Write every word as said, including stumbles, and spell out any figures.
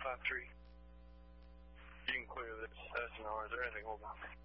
five three. You can clear this S N R. Is there anything holding?